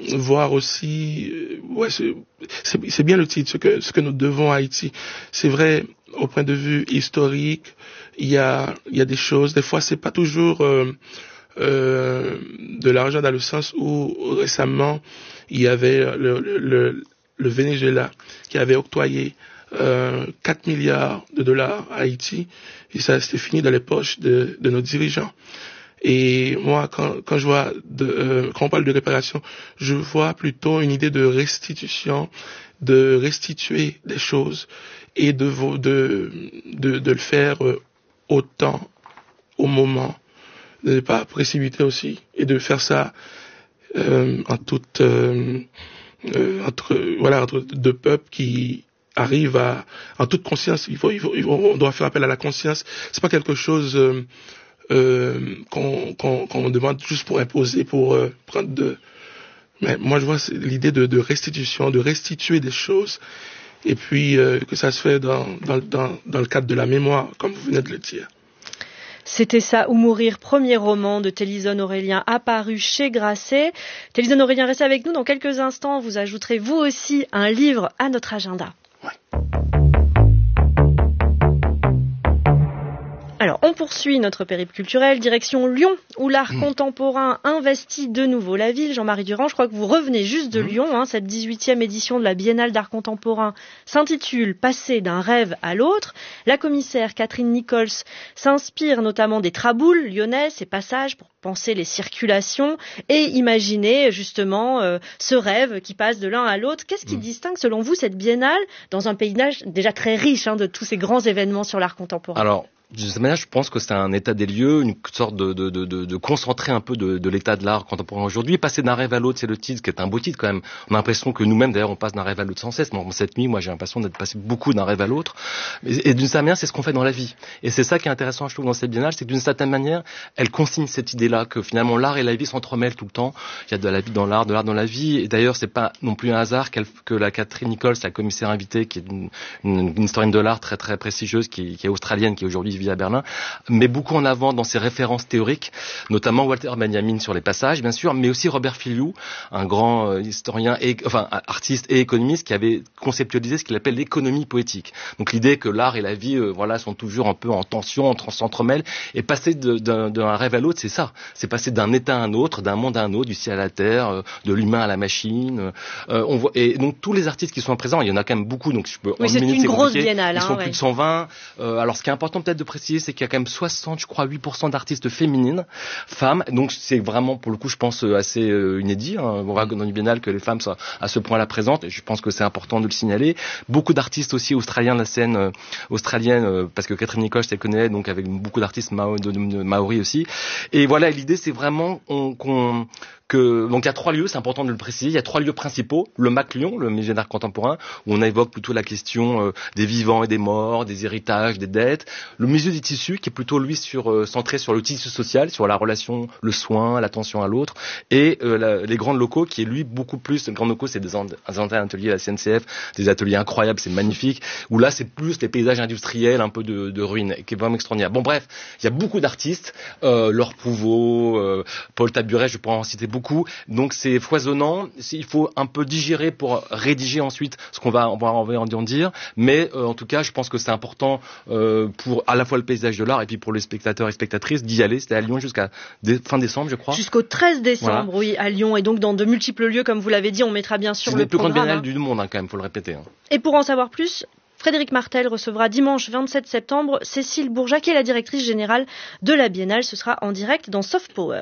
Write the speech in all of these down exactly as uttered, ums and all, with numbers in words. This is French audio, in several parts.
voir aussi, euh, ouais, c'est, c'est, c'est bien le titre, ce que, ce que nous devons à Haïti. C'est vrai, au point de vue historique, il y a, il y a des choses, des fois c'est pas toujours, euh, euh, de l'argent dans le sens où récemment, il y avait le, le, le, le Venezuela qui avait octroyé euh, quatre milliards de dollars à Haïti, et ça c'était fini dans les poches de, de nos dirigeants. Et moi, quand, quand je vois, de, euh, quand on parle de réparation, je vois plutôt une idée de restitution, de restituer des choses et de de de, de le faire euh, au temps, au moment, de ne pas précipiter aussi et de faire ça euh, en toute euh, euh, entre voilà entre deux peuples qui arrivent à en toute conscience. Il faut, il faut, il faut on doit faire appel à la conscience. C'est pas quelque chose euh, Euh, qu'on, qu'on, qu'on demande juste pour imposer, pour euh, prendre de... Mais moi, je vois c'est l'idée de, de restitution, de restituer des choses, et puis euh, que ça se fait dans, dans, dans, dans le cadre de la mémoire, comme vous venez de le dire. C'était ça ou mourir, premier roman de Télisone Aurélien, apparu chez Grasset. Télisone Aurélien, restez avec nous. Dans quelques instants, vous ajouterez vous aussi un livre à notre agenda. Ouais. Alors, on poursuit notre périple culturel, direction Lyon, où l'art mmh. contemporain investit de nouveau la ville. Jean-Marie Durand, je crois que vous revenez juste de mmh. Lyon. Hein, cette dix-huitième édition de la Biennale d'art contemporain s'intitule « Passer d'un rêve à l'autre ». La commissaire Catherine Nichols s'inspire notamment des traboules lyonnaises, ces passages pour penser les circulations et imaginer justement euh, ce rêve qui passe de l'un à l'autre. Qu'est-ce qui mmh. distingue selon vous cette Biennale dans un paysage déjà très riche hein, de tous ces grands événements sur l'art contemporain? Alors, de cette manière, je pense que c'est un état des lieux, une sorte de, de, de, de, de concentrer un peu de, de l'état de l'art contemporain aujourd'hui. Passer d'un rêve à l'autre, c'est le titre, qui est un beau titre quand même. On a l'impression que nous-mêmes, d'ailleurs, on passe d'un rêve à l'autre sans cesse. Bon, cette nuit, moi, j'ai l'impression d'être passé beaucoup d'un rêve à l'autre. Et, et d'une certaine manière, c'est ce qu'on fait dans la vie. Et c'est ça qui est intéressant, je trouve, dans cette biennale, c'est que d'une certaine manière, elle consigne cette idée-là, que finalement, l'art et la vie s'entremêlent tout le temps. Il y a de la vie dans l'art, de l'art dans la vie. Et d'ailleurs, c'est pas non plus un hasard qu'elle, que la Catherine Nichols, la commissaire invitée, qui est une, une, une historienne de l'art très, très prestigieuse, qui, qui est australienne, qui aujourd'hui vit à Berlin, met beaucoup en avant dans ses références théoriques, notamment Walter Benjamin sur les passages, bien sûr, mais aussi Robert Filliou, un grand euh, historien, et, enfin artiste et économiste, qui avait conceptualisé ce qu'il appelle l'économie poétique. Donc l'idée que l'art et la vie, euh, voilà, sont toujours un peu en tension, s'entremêlent, et passer de, d'un, d'un rêve à l'autre, c'est ça. C'est passer d'un état à un autre, d'un monde à un autre, du ciel à la terre, euh, de l'humain à la machine. Euh, on voit, et donc tous les artistes qui sont présents, il y en a quand même beaucoup, donc je peux. Oui, en c'est une minute, une c'est grosse compliqué. biennale. Ils sont hein, plus ouais. de cent vingt. Euh, alors ce qui est important peut-être de préciser, c'est qu'il y a quand même soixante, je crois, huit pour cent d'artistes féminines, femmes. Donc c'est vraiment, pour le coup, je pense, assez euh, inédit. Hein. On voit dans une biennale que les femmes soient à ce point-là présentes. Et je pense que c'est important de le signaler. Beaucoup d'artistes aussi australiens de la scène euh, australienne, euh, parce que Catherine Nichols, elle connaît, donc avec beaucoup d'artistes mao, de, de, de Maori aussi. Et voilà, l'idée, c'est vraiment on, qu'on que donc il y a trois lieux, c'est important de le préciser. Il y a trois lieux principaux: le M A C Lyon, le musée d'art contemporain, où on évoque plutôt la question euh, des vivants et des morts, des héritages, des dettes. Le musée du tissu, qui est plutôt lui sur euh, centré sur le tissu social, sur la relation, le soin, l'attention à l'autre, et euh, la, les grands locaux, qui est lui beaucoup plus. Les grands locaux, c'est des, an- des anciens ateliers à la C N C F, des ateliers incroyables, c'est magnifique. Où là, c'est plus les paysages industriels, un peu de, de ruines, qui est vraiment extraordinaire. Bon, bref, il y a beaucoup d'artistes, euh, Laure Prouveau, euh, Paul Taburet, je pourrais en citer beaucoup. Beaucoup. Donc c'est foisonnant. Il faut un peu digérer pour rédiger ensuite ce qu'on va, on va en dire. Mais euh, en tout cas, je pense que c'est important euh, pour à la fois le paysage de l'art et puis pour les spectateurs et spectatrices d'y aller. C'était à Lyon jusqu'à dé- fin décembre, je crois. Jusqu'au treize décembre, voilà. Oui, à Lyon. Et donc dans de multiples lieux, comme vous l'avez dit, on mettra bien sûr c'est le programme. C'est les plus grandes biennales du monde, hein, quand même, faut le répéter. Hein. Et pour en savoir plus, Frédéric Martel recevra dimanche vingt-sept septembre Cécile Bourjac, qui est la directrice générale de la Biennale. Ce sera en direct dans Soft Power.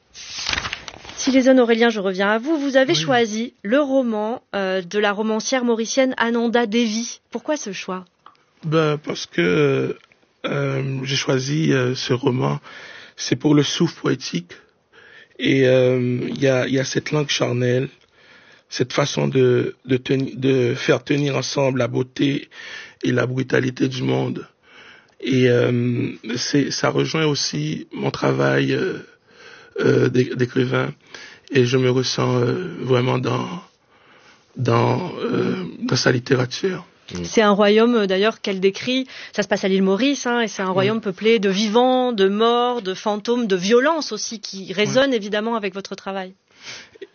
Télisone Aurélien, je reviens à vous. Vous avez oui. choisi le roman euh, de la romancière mauricienne Ananda Devi. Pourquoi ce choix ? Ben, parce que euh, j'ai choisi euh, ce roman, c'est pour le souffle poétique. Et il euh, y, a, y a cette langue charnelle, cette façon de, de, teni- de faire tenir ensemble la beauté et la brutalité du monde. Et euh, c'est, ça rejoint aussi mon travail euh, Euh, d'écrivain, et je me ressens euh, vraiment dans dans euh, dans sa littérature. C'est un royaume d'ailleurs qu'elle décrit, ça se passe à l'île Maurice, hein, et c'est un royaume mmh. peuplé de vivants, de morts, de fantômes, de violences aussi, qui résonnent ouais. évidemment avec votre travail.